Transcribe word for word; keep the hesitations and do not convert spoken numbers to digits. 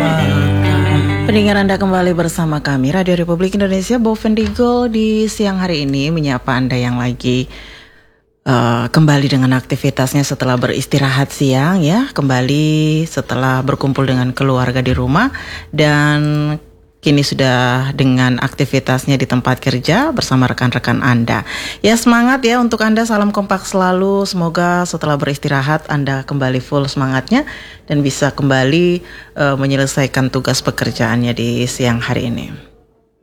Pendengar Anda kembali bersama kami Radio Republik Indonesia, Bovendigo di siang hari ini menyapa Anda yang lagi uh, kembali dengan aktivitasnya setelah beristirahat siang ya, kembali setelah berkumpul dengan keluarga di rumah dan kini sudah dengan aktivitasnya di tempat kerja bersama rekan-rekan Anda. Ya, semangat ya untuk Anda, salam kompak selalu. Semoga setelah beristirahat Anda kembali full semangatnya dan bisa kembali uh, menyelesaikan tugas pekerjaannya di siang hari ini.